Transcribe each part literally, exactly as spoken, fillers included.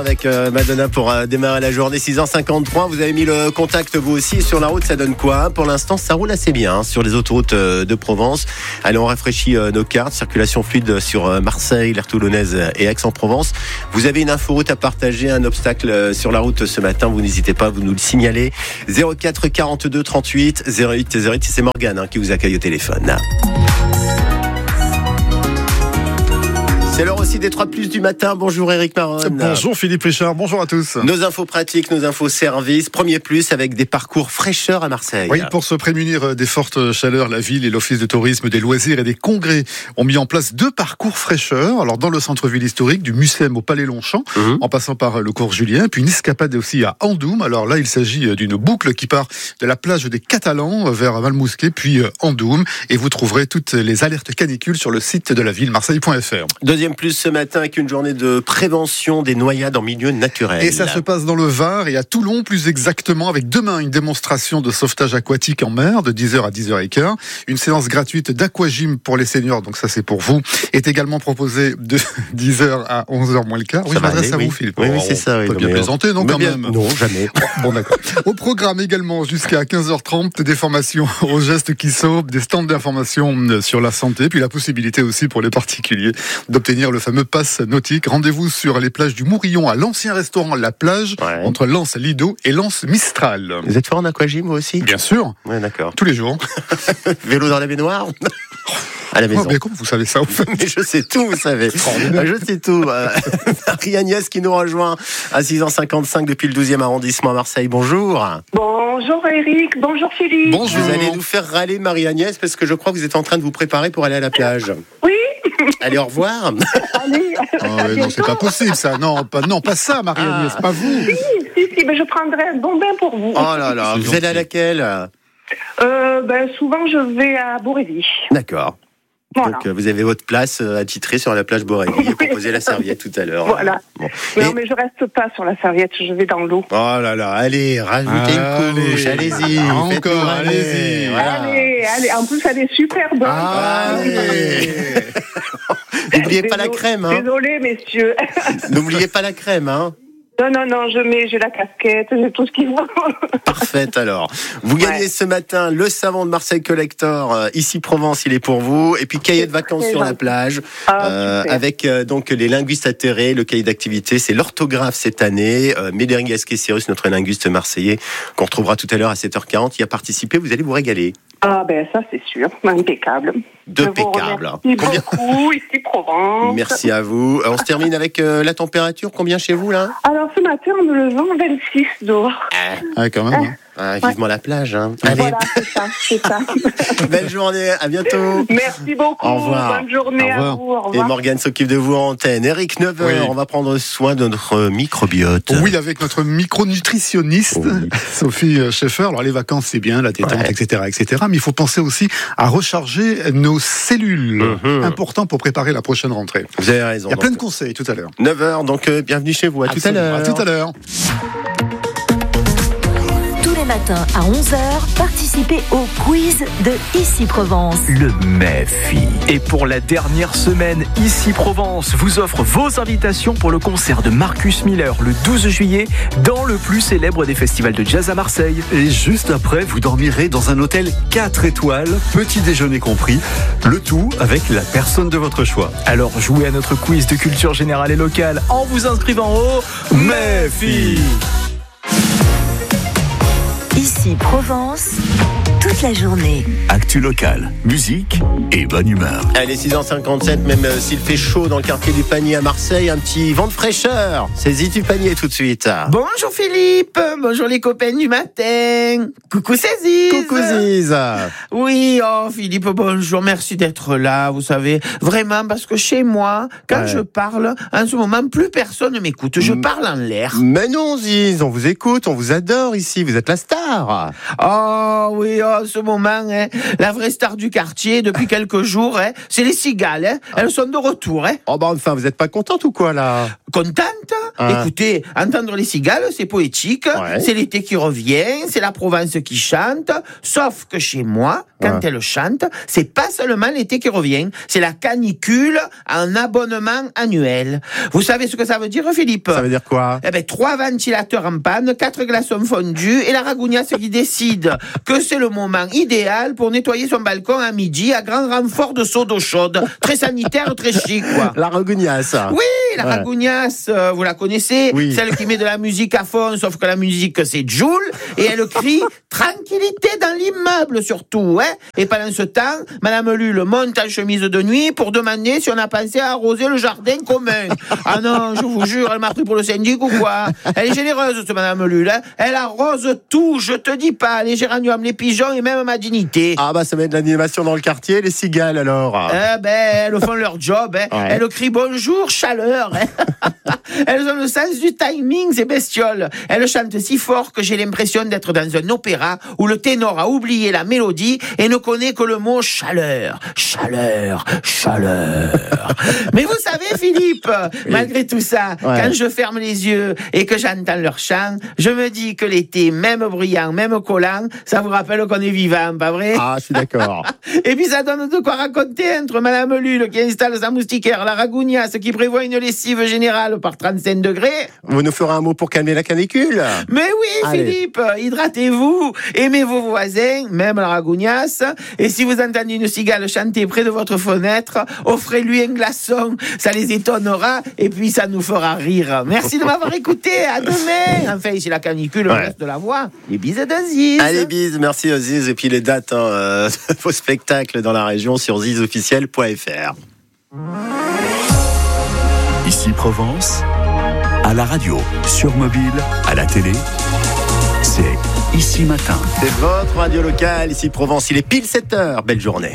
Avec euh, Madonna pour euh, démarrer la journée, six heures cinquante-trois. Vous avez mis le contact vous aussi. Sur la route, ça donne quoi? Pour l'instant, ça roule assez bien hein, sur les autoroutes euh, de Provence. Allez, on rafraîchit euh, nos cartes. Circulation fluide sur euh, Marseille, l'aire toulonnaise et Aix-en-Provence. Vous avez une inforoute à partager, un obstacle euh, sur la route ce matin. Vous n'hésitez pas, vous nous le signalez. zéro quatre quarante-deux trente-huit zéro huit zéro huit. C'est Morgane hein, qui vous accueille au téléphone. C'est l'heure aussi des trois plus du matin. Bonjour Eric Maron. Bonjour Philippe Richard, bonjour à tous. Nos infos pratiques, nos infos services. Premier plus avec des parcours fraîcheurs à Marseille. Oui, pour se prémunir des fortes chaleurs, la ville et l'Office de tourisme, des loisirs et des congrès ont mis en place deux parcours fraîcheurs. Alors dans le centre-ville historique, du Mucem au Palais Longchamp, mmh. en passant par le cours Julien, puis une escapade aussi à Andoum. Alors là, il s'agit d'une boucle qui part de la plage des Catalans vers Valmousquet, puis Andoum. Et vous trouverez toutes les alertes canicules sur le site de la ville, marseille point f r. Deuxième plus ce matin avec une journée de prévention des noyades en milieu naturel. Et ça se passe dans le Var et à Toulon plus exactement, avec demain une démonstration de sauvetage aquatique en mer de dix heures à dix heures quinze. Une séance gratuite d'aquagym pour les seniors, donc ça c'est pour vous, est également proposée de dix heures à onze heures moins le quart. Oui, ça je m'adresse aller, à oui. vous Philippe. Oui, oui c'est ça. On oui, peut bien plaisanter, non, quand bien, même. Non, jamais. Bon, d'accord. Au programme également, jusqu'à quinze heures trente, des formations aux gestes qui sauvent, des stands d'information sur la santé, puis la possibilité aussi pour les particuliers d'obtenir le fameux pass nautique. Rendez-vous sur les plages du Mourillon à l'ancien restaurant La Plage, ouais. entre Lens Lido et Lens Mistral. Vous êtes fort en aquagym vous aussi? Bien sûr. Ouais, d'accord. Tous les jours. Vélo dans la baignoire? À la maison. Oh, mais comment vous savez ça au fait? Mais je sais tout, vous savez. Je sais tout. Marie-Agnès qui nous rejoint à six heures cinquante-cinq depuis le douzième arrondissement à Marseille. Bonjour. Bonjour Eric, bonjour Philippe. Bonjour. Vous allez nous faire râler Marie-Agnès parce que je crois que vous êtes en train de vous préparer pour aller à la plage. Oui. Allez, au revoir. Allez. Oh, mais non, c'est pas possible ça. Non, pas, non, pas ça, Marie-Agnès, ah. pas vous. Si, si, si, mais je prendrai un bon bain pour vous. Oh là là, vous allez à laquelle? euh, ben, Souvent, je vais à Borély. D'accord. Voilà. Donc, vous avez votre place attitrée sur la plage Borély. J'ai proposé la serviette tout à l'heure. Voilà. Bon. Non, Et... mais je reste pas sur la serviette, je vais dans l'eau. Oh là là, allez, rajoutez une couche, allez-y. Encore, allez-y. Voilà. Allez, allez, en plus, elle est super bonne. Ah, allez. N'oubliez pas la crème, hein. Désolé, messieurs. N'oubliez pas la crème, hein. Non, non, non, je mets, j'ai la casquette, j'ai tout ce qu'il faut. Parfait, alors. Vous gagnez ouais. ce matin le savon de Marseille Collector, euh, ici Provence, il est pour vous. Et puis, cahier de vacances sur la plage, ah, euh, avec euh, donc les linguistes atterrés, le cahier d'activité, c'est l'orthographe cette année. Euh, Médéric Gasquet-Cyrus, notre linguiste marseillais, qu'on retrouvera tout à l'heure à sept heures quarante, y a participé, vous allez vous régaler. Ah ben ça c'est sûr, impeccable. Impeccable. Merci Combien... beaucoup, ici Provence. Merci à vous. On se termine avec euh, la température, combien chez vous là? Alors ce matin on me levant vingt-six dehors. Ah, ah quand même. Hein. Ah, vivement ouais. la plage. Hein. Allez. Voilà, c'est ça, c'est ça. Belle journée, à bientôt. Merci beaucoup. Au revoir. Bonne journée au à vous. Au revoir. Et Morgane s'occupe de vous en antenne. Eric, neuf heures, oui. on va prendre soin de notre microbiote. Oui, avec notre micronutritionniste, oui. Sophie Schaeffer. Alors les vacances, c'est bien, la détente, ouais. et cetera, et cetera. Mais il faut penser aussi à recharger nos cellules. Mm-hmm. Important pour préparer la prochaine rentrée. Vous avez raison. Il y a donc, plein de conseils tout à l'heure. neuf heures, donc euh, bienvenue chez vous. À Absolument. tout à l'heure. À tout à l'heure. Matin à onze heures, participez au quiz de Ici Provence. Le M E F I. Et pour la dernière semaine, Ici Provence vous offre vos invitations pour le concert de Marcus Miller le douze juillet dans le plus célèbre des festivals de jazz à Marseille. Et juste après, vous dormirez dans un hôtel quatre étoiles, petit déjeuner compris, le tout avec la personne de votre choix. Alors jouez à notre quiz de culture générale et locale en vous inscrivant au M E F I. Ici Provence, toute la journée. Actu locale, musique et bonne humeur. Allez, six heures cinquante-sept, même euh, s'il fait chaud dans le quartier du Panier à Marseille, un petit vent de fraîcheur. C'est Ziz du Panier tout de suite. Bonjour Philippe, bonjour les copains du matin. Coucou c'est Ziz. Coucou Ziz. Oui, oh Philippe, bonjour, merci d'être là, vous savez. Vraiment, parce que chez moi, quand ouais. je parle, en ce moment, plus personne ne m'écoute. Je mmh. parle en l'air. Mais non Ziz, on vous écoute, on vous adore ici, vous êtes la star. Oh oui, oh en ce moment, hein, la vraie star du quartier, depuis quelques jours, hein, c'est les cigales. Hein. Elles sont de retour. Hein. Oh bah enfin, vous êtes pas contente ou quoi là? Contente? Ah. Écoutez, entendre les cigales, c'est poétique. Ouais. C'est l'été qui revient, c'est la Provence qui chante. Sauf que chez moi, quand Ouais. elle chante, c'est pas seulement l'été qui revient, c'est la canicule en abonnement annuel. Vous savez ce que ça veut dire, Philippe? Ça veut dire quoi? Eh ben, trois ventilateurs en panne, quatre glaçons fondus et la ragougnasse qui décide que c'est le moment idéal pour nettoyer son balcon à midi à grand renfort de seau d'eau chaude. Très sanitaire, très chic, quoi. La ragougnasse. Oui, la Ouais. ragougnasse, euh, vous la connaissez, Oui. celle qui met de la musique à fond, sauf que la musique c'est Joule, et elle crie tranquillité dans l'immeuble surtout, hein. Et pendant ce temps, Madame Lul monte en chemise de nuit pour demander si on a pensé à arroser le jardin commun. Ah non, je vous jure, elle m'a pris pour le syndic ou quoi? Elle est généreuse, ce Madame Lul, hein. Elle arrose tout, je te dis pas, les géraniums, les pigeons et même ma dignité. Ah bah ça met de l'animation dans le quartier, les cigales alors. Eh ben, elles font leur job, hein. Ouais. Elles crient bonjour, chaleur. Hein. Elles ont le sens du timing, ces bestioles. Elles chantent si fort que j'ai l'impression d'être dans un opéra où le ténor a oublié la mélodie et ne connaît que le mot chaleur. Chaleur, chaleur. Mais vous savez, Philippe, malgré tout ça, Ouais. quand je ferme les yeux et que j'entends leur chant, je me dis que l'été, même bruyant, même collant, ça vous rappelle qu'on est vivant, pas vrai? Ah, je suis d'accord. Et puis ça donne de quoi raconter entre Madame Lul qui installe sa moustiquaire, la ragougnasse qui prévoit une lessive générale par trente-cinq degrés. Vous nous ferez un mot pour calmer la canicule? Mais oui, Allez. Philippe, hydratez-vous, aimez vos voisins, même la ragougnasse. Et si vous entendez une cigale chanter près de votre fenêtre, offrez-lui un glaçon, ça les étonnera et puis ça nous fera rire. Merci de m'avoir écouté, à demain. Enfin, ici la canicule, Ouais. on reste de la voix. Les bises de Ziz. Allez, bise, merci Ziz. Et puis les dates hein, euh, de vos spectacles dans la région sur ziz officiel point f r. Ici Provence, à la radio, sur mobile, à la télé, c'est Ici Matin. C'est votre radio locale, ici Provence. Il est pile sept heures. Belle journée.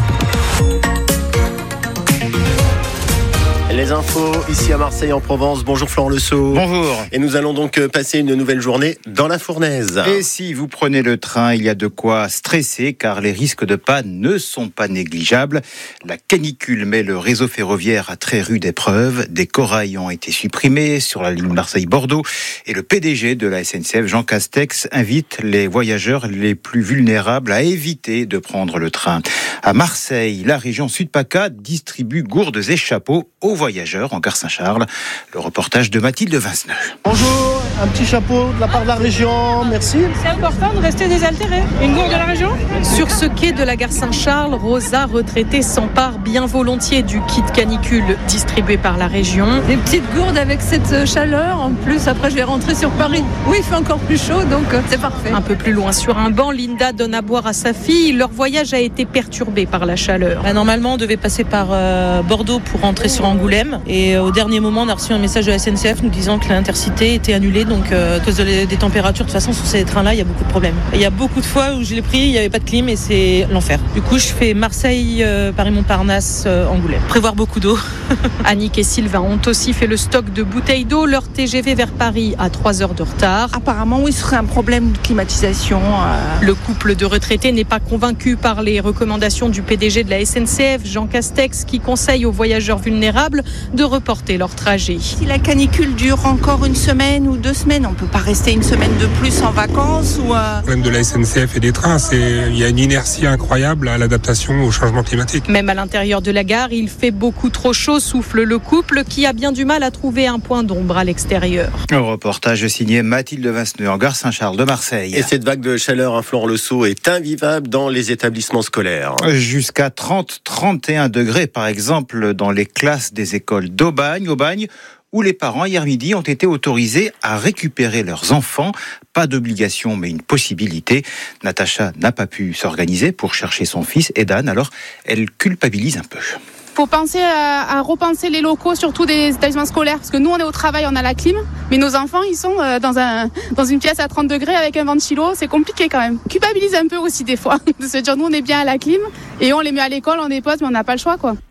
Les infos ici à Marseille en Provence. Bonjour Florent Le Sceau. Bonjour. Et nous allons donc passer une nouvelle journée dans la Fournaise. Et si vous prenez le train, il y a de quoi stresser car les risques de panne ne sont pas négligeables. La canicule met le réseau ferroviaire à très rude épreuve. Des corails ont été supprimés sur la ligne Marseille-Bordeaux et le P D G de la S N C F, Jean Castex, invite les voyageurs les plus vulnérables à éviter de prendre le train. À Marseille, la région Sud-PACA distribue gourdes et chapeaux aux voyageurs en gare Saint-Charles. Le reportage de Mathilde Vinceneux. Bonjour, un petit chapeau de la part de la région, merci. C'est important de rester désaltéré. Une gourde de la région. Sur ce quai de la gare Saint-Charles, Rosa, retraitée, s'empare bien volontiers du kit canicule distribué par la région. Des petites gourdes avec cette chaleur. En plus, après, je vais rentrer sur Paris. Oui, il fait encore plus chaud, donc c'est parfait. Un peu plus loin, sur un banc, Linda donne à boire à sa fille. Leur voyage a été perturbé par la chaleur. Bah, normalement, on devait passer par euh, Bordeaux pour rentrer sur Angoulême. Et euh, au dernier moment, on a reçu un message de la S N C F nous disant que l'intercité était annulée. Donc, euh, à cause de les, des températures, de toute façon, sur ces trains-là, il y a beaucoup de problèmes. Il y a beaucoup de fois où je l'ai pris, il n'y avait pas de clim et c'est l'enfer. Du coup, je fais Marseille, euh, Paris-Montparnasse, euh, Angoulême. Prévoir beaucoup d'eau. Annick et Sylvain ont aussi fait le stock de bouteilles d'eau. Leur T G V vers Paris a trois heures de retard. Apparemment, oui, ce serait un problème de climatisation. Euh... Le couple de retraités n'est pas convaincu par les recommandations du P D G de la S N C F, Jean Castex, qui conseille aux voyageurs vulnérables de reporter leur trajet. Si la canicule dure encore une semaine ou deux semaines, on ne peut pas rester une semaine de plus en vacances ou euh... Le problème de la S N C F et des trains, c'est il y a une inertie incroyable à l'adaptation au changement climatique. Même à l'intérieur de la gare, il fait beaucoup trop chaud, souffle le couple qui a bien du mal à trouver un point d'ombre à l'extérieur. Un reportage signé Mathilde Vinceneux en gare Saint-Charles de Marseille. Et cette vague de chaleur, hein, Florent Le Sceau, est invivable dans les établissements scolaires. Jusqu'à trente à trente et un degrés, par exemple, dans les classes des écoles d'Aubagne, Aubagne, où les parents, hier midi, ont été autorisés à récupérer leurs enfants. Pas d'obligation, mais une possibilité. Natacha n'a pas pu s'organiser pour chercher son fils, Edan, alors elle culpabilise un peu. Il faut penser à, à repenser les locaux, surtout des établissements scolaires, parce que nous, on est au travail, on a la clim, mais nos enfants, ils sont dans, un, dans une pièce à trente degrés avec un ventilo, c'est compliqué quand même. Culpabilise un peu aussi des fois, de se dire, nous, on est bien à la clim, et on les met à l'école, on dépose, mais on n'a pas le choix, quoi.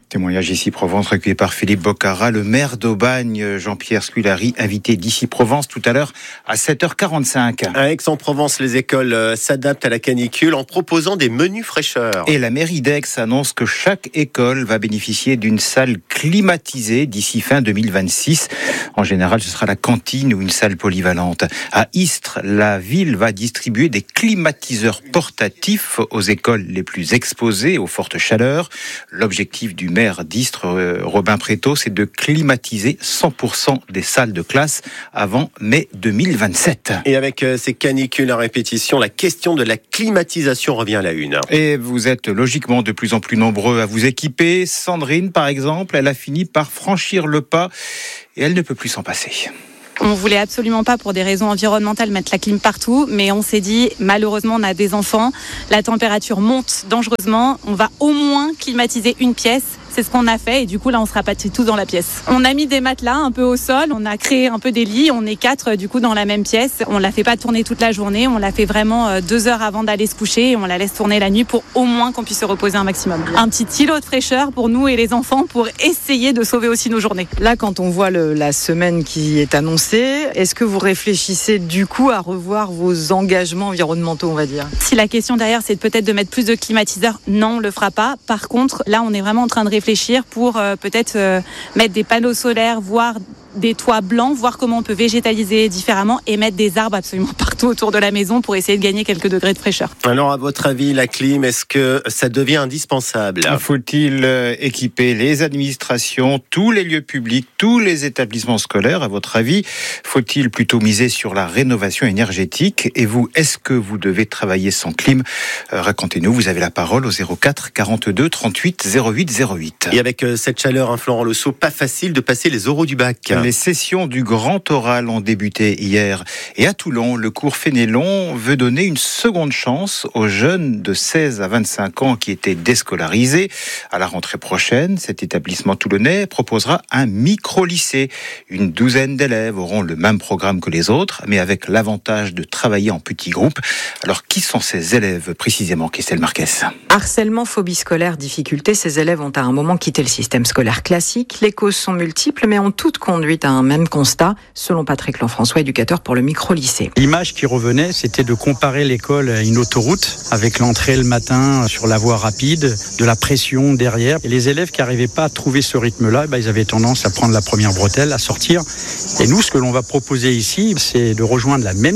Témoignage ici Provence recueilli par Philippe Boccara, le maire d'Aubagne, Jean-Pierre Scullari, invité d'ici Provence tout à l'heure à sept heures quarante-cinq. À Aix-en-Provence, les écoles s'adaptent à la canicule en proposant des menus fraîcheurs. Et la mairie d'Aix annonce que chaque école va bénéficier d'une salle climatisée d'ici fin deux mille vingt-six. En général, ce sera la cantine ou une salle polyvalente. À Istres, la ville va distribuer des climatiseurs portatifs aux écoles les plus exposées aux fortes chaleurs. L'objectif du maire d'Istres, Robin Prétot, c'est de climatiser cent pour cent des salles de classe avant mai deux mille vingt-sept. Et avec ces canicules à répétition, la question de la climatisation revient à la une. Et vous êtes logiquement de plus en plus nombreux à vous équiper. Sandrine, par exemple, elle a fini par franchir le pas et elle ne peut plus s'en passer. On voulait absolument pas, pour des raisons environnementales, mettre la clim partout, mais on s'est dit, malheureusement, on a des enfants, la température monte dangereusement, on va au moins climatiser une pièce. C'est ce qu'on a fait et du coup là on se rapatrie tous dans la pièce. On a mis des matelas un peu au sol, on a créé un peu des lits, on est quatre du coup dans la même pièce. On la fait pas tourner toute la journée, on la fait vraiment deux heures avant d'aller se coucher et on la laisse tourner la nuit pour au moins qu'on puisse se reposer un maximum. Un petit îlot de fraîcheur pour nous et les enfants pour essayer de sauver aussi nos journées. Là quand on voit le, la semaine qui est annoncée, est-ce que vous réfléchissez du coup à revoir vos engagements environnementaux, on va dire ? Si la question derrière c'est peut-être de mettre plus de climatiseurs, non on le fera pas. Par contre là on est vraiment en train de réfléchir pour euh, peut-être euh, mettre des panneaux solaires, voire des toits blancs, voir comment on peut végétaliser différemment et mettre des arbres absolument partout autour de la maison pour essayer de gagner quelques degrés de fraîcheur. Alors, à votre avis, la clim, est-ce que ça devient indispensable ? Faut-il équiper les administrations, tous les lieux publics, tous les établissements scolaires, à votre avis ? Faut-il plutôt miser sur la rénovation énergétique ? Et vous, est-ce que vous devez travailler sans clim ? euh, Racontez-nous, vous avez la parole au zéro quatre quarante-deux trente-huit zéro huit zéro huit. Et avec cette chaleur, hein, Florent Lesault, pas facile de passer les oraux du bac. Les sessions du Grand Oral ont débuté hier. Et à Toulon, le cours Fénélon veut donner une seconde chance aux jeunes de seize à vingt-cinq ans qui étaient déscolarisés. À la rentrée prochaine, cet établissement toulonnais proposera un micro-lycée. Une douzaine d'élèves auront le même programme que les autres, mais avec l'avantage de travailler en petits groupes. Alors, qui sont ces élèves précisément, Christelle Marquez ? Harcèlement, phobie scolaire, difficultés. Ces élèves ont à un moment quitté le système scolaire classique. Les causes sont multiples, mais ont toutes conduit à un même constat, selon Patrick Lanfrançois, éducateur pour le micro-lycée. L'image qui revenait, c'était de comparer l'école à une autoroute, avec l'entrée le matin sur la voie rapide, de la pression derrière. Et les élèves qui n'arrivaient pas à trouver ce rythme-là, ben, ils avaient tendance à prendre la première bretelle, à sortir. Et nous, ce que l'on va proposer ici, c'est de rejoindre la même